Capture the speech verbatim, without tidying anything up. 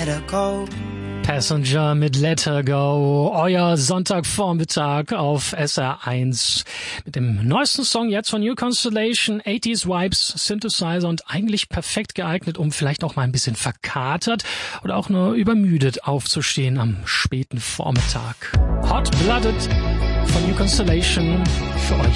let her go. Passenger mit Let Her Go, euer Sonntagvormittag auf S R eins mit dem neuesten Song jetzt von New Constellation, achtziger Vibes, Synthesizer und eigentlich perfekt geeignet, um vielleicht auch mal ein bisschen verkatert oder auch nur übermüdet aufzustehen am späten Vormittag. Hot Blooded von New Constellation für euch